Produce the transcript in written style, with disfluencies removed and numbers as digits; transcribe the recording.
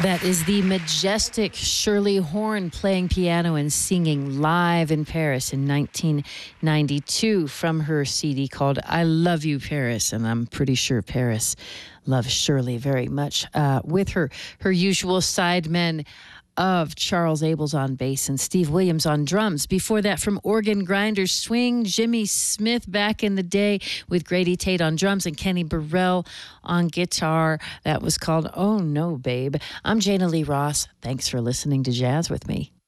That is the majestic Shirley Horn playing piano and singing live in Paris in 1992 from her CD called I Love You, Paris. And I'm pretty sure Paris loves Shirley very much. With her usual sidemen of Charles Abels on bass and Steve Williams on drums. Before that, from Organ Grinders Swing, Jimmy Smith back in the day with Grady Tate on drums and Kenny Burrell on guitar. That was called Oh No, Babe. I'm Jana Lee Ross. Thanks for listening to Jazz with me.